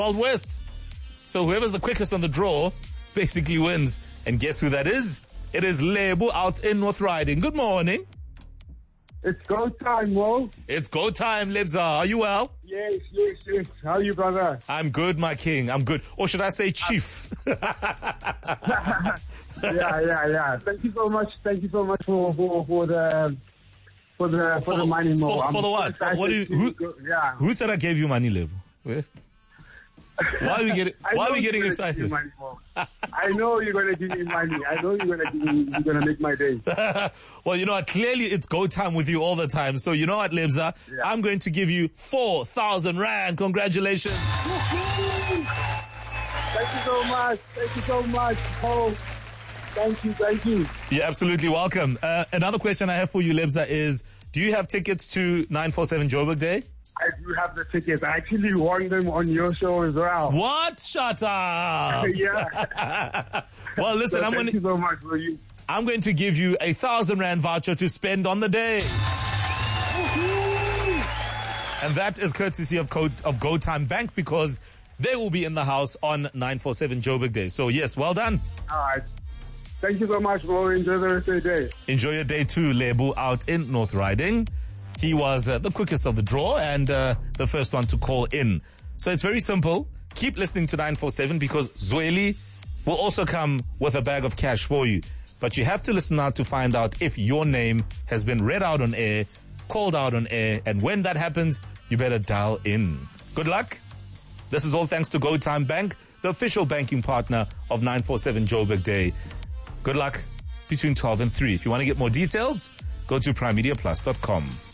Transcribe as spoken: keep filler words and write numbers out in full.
Wild West. So whoever's the quickest on the draw basically wins. And guess who that is? It is Lebu out in North Riding. Good morning. It's go time, Mo. It's go time, Lebza. Are you well? Yes, yes, yes. How are you, brother? I'm good, my king. I'm good. Or should I say chief? yeah, yeah, yeah. Thank you so much. Thank you so much for, for, for the for the for, For the the- money, Mo. for- I'm for the so what? excited What do you- to who- go- yeah. Who said I gave you money, Lebu? Where- Why are we getting, I why are know we you're getting gonna give excited? me money, Mo. I know you're gonna give me money. I know you're gonna give me, you're gonna make my day. Well, you know what? Clearly it's go time with you all the time. So you know what, Lebza? Yeah. I'm going to give you four thousand rand. Congratulations. Thank you so much. Thank you so much, Mo. Thank you, thank you. You're absolutely welcome. Uh, another question I have for you, Lebza, is do you have tickets to nine forty-seven Joburg Day? I do have the tickets. I actually won them on your show as well. What? Shut up. yeah. Well, listen, So I'm thank going you to so much for you. I'm going to give you a thousand rand voucher to spend on the day. And that is courtesy of Code of Go Time Bank because they will be in the house on nine forty-seven Joburg Day. So yes, well done. All right. Thank you so much, Mo. Enjoy the rest of the day. Enjoy your day too, Lebu, out in North Riding. He was uh, the quickest of the draw and uh, the first one to call in. So it's very simple. Keep listening to nine forty-seven because Zweli will also come with a bag of cash for you. But you have to listen out to find out if your name has been read out on air, called out on air, and when that happens, you better dial in. Good luck. This is all thanks to Go Time Bank, the official banking partner of nine forty-seven Joburg Day. Good luck between twelve and three. If you want to get more details, go to prime media plus dot com.